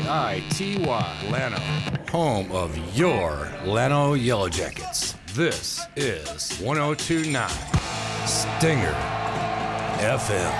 Llano, home of your Llano Yellow Jackets. This is 102.9 Stinger FM.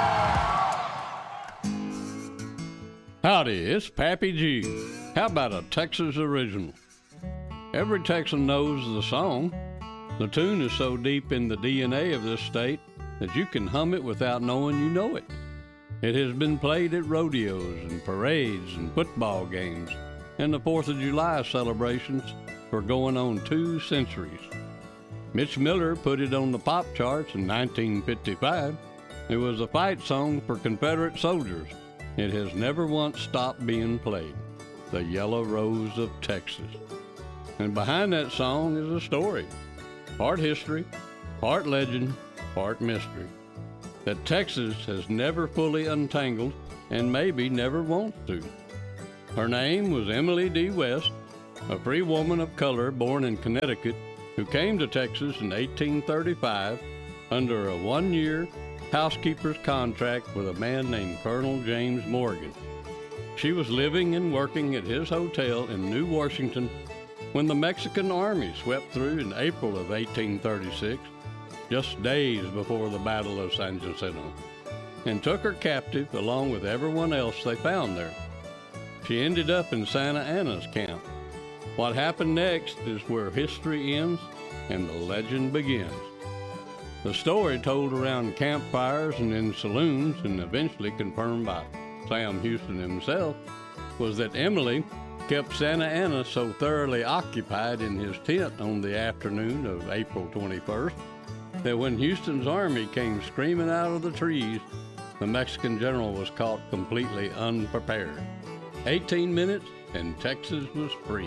Howdy, it's Pappy G. How about a Texas original? Every Texan knows the song. The tune is so deep in the DNA of this state that you can hum it without knowing you know it. It has been played at rodeos and parades and football games and the 4th of July celebrations for going on 2 centuries. Mitch Miller put it on the pop charts in 1955. It was a fight song for Confederate soldiers. It has never once stopped being played. The Yellow Rose of Texas. And behind that song is a story. Part history, part legend, part mystery. That Texas has never fully untangled and maybe never wants to. Her name was Emily D. West, a free woman of color born in Connecticut who came to Texas in 1835 under a 1-year housekeeper's contract with a man named Colonel James Morgan. She was living and working at his hotel in New Washington when the Mexican army swept through in April of 1836, just days before the Battle of San Jacinto, and took her captive along with everyone else they found there. She ended up in Santa Anna's camp. What happened next is where history ends and the legend begins. The story told around campfires and in saloons and eventually confirmed by Sam Houston himself was that Emily kept Santa Anna so thoroughly occupied in his tent on the afternoon of April 21st that when Houston's army came screaming out of the trees, the Mexican general was caught completely unprepared. 18 minutes and Texas was free.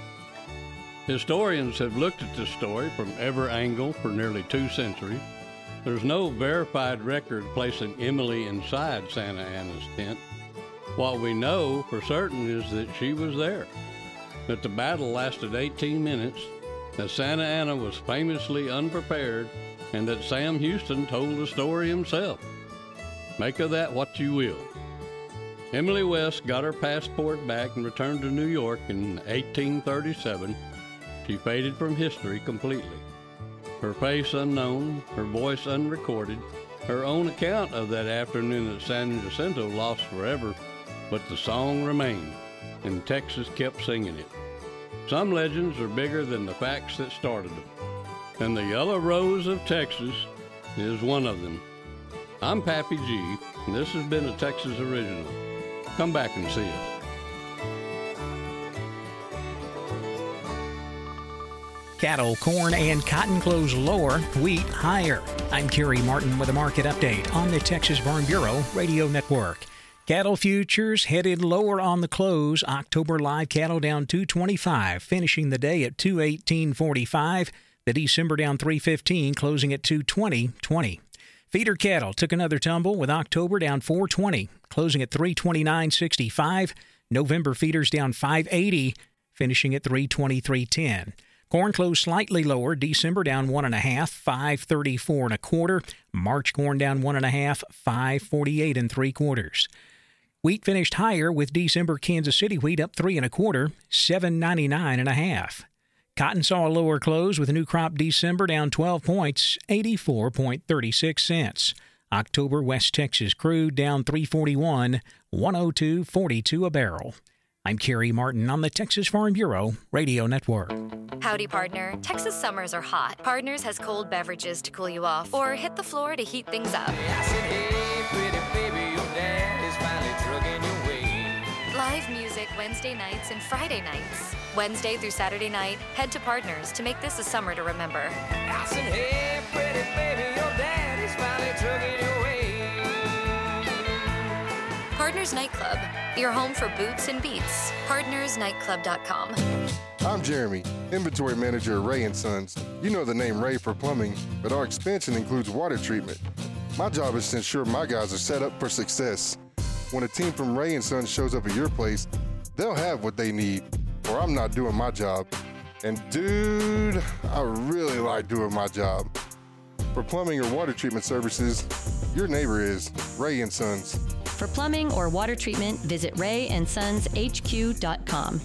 Historians have looked at this story from every angle for nearly 2 centuries. There's no verified record placing Emily inside Santa Anna's tent. What we know for certain is that she was there, that the battle lasted 18 minutes, that Santa Anna was famously unprepared, and that Sam Houston told the story himself. Make of that what you will. Emily West got her passport back and returned to New York in 1837. She faded from history completely. Her face unknown, her voice unrecorded, her own account of that afternoon at San Jacinto lost forever, but the song remained, and Texas kept singing it. Some legends are bigger than the facts that started them, and the Yellow Rose of Texas is one of them. I'm Pappy G, and this has been a Texas Original. Come back and see us. Cattle, corn, and cotton close lower, wheat higher. I'm Kerry Martin with a market update on the Texas Farm Bureau Radio Network. Cattle futures headed lower on the close. October live cattle down 225, finishing the day at 218.45. The December down 315, closing at 220.20. Feeder cattle took another tumble with October down 420, closing at 329.65. November feeders down 580, finishing at 323.10. Corn closed slightly lower. December down 1.5, 534 1/4. March corn down 1.5, 548 3/4. Wheat finished higher with December Kansas City wheat up 3 1/4, 799 1/2. Cotton saw a lower close with a new crop December down 12 points, 84.36 cents. October West Texas crude down 341, 102.42 a barrel. I'm Kerry Martin on the Texas Farm Bureau Radio Network. Howdy, partner. Texas summers are hot. Partners has cold beverages to cool you off, or hit the floor to heat things up. I said, hey, pretty baby, your dad is finally trucking your way. Live music Wednesday nights and Friday nights. Wednesday through Saturday night, head to Partners to make this a summer to remember. I said, hey, pretty baby, your dad is finally trucking your way. Partners Nightclub, your home for boots and beats. PartnersNightclub.com. I'm Jeremy, inventory manager at Ray & Sons. You know the name Ray for plumbing, but our expansion includes water treatment. My job is to ensure my guys are set up for success. When a team from Ray & Sons shows up at your place, they'll have what they need, or I'm not doing my job. And dude, I really like doing my job. For plumbing or water treatment services, your neighbor is Ray & Sons. For plumbing or water treatment, visit rayandsonshq.com.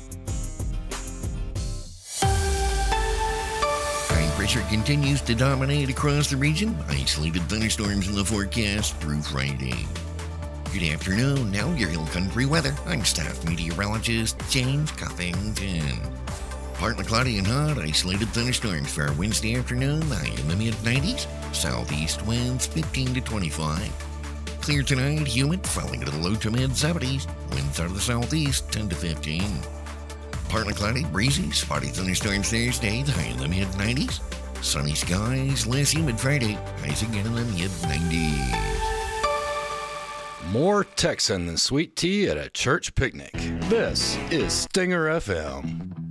High pressure continues to dominate across the region. Isolated thunderstorms in the forecast through Friday. Good afternoon. Now your Hill Country weather. I'm staff meteorologist James Cuffington. Partly cloudy and hot, isolated thunderstorms for our Wednesday afternoon, high in the mid-90s. Southeast winds 15 to 25. Clear tonight, humid, falling to the low to mid-70s. Winds out of the southeast 10 to 15. Partly cloudy, breezy, spotty thunderstorms Thursday, high in the mid-90s. Sunny skies, less humid Friday, highs again in the mid-90s. More Texan than sweet tea at a church picnic. This is Stinger FM.